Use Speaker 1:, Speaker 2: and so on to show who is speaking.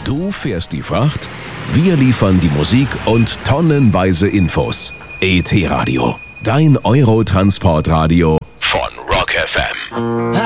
Speaker 1: Du fährst die Fracht, wir liefern die Musik und tonnenweise Infos. ET Radio, dein Eurotransportradio von Rock FM.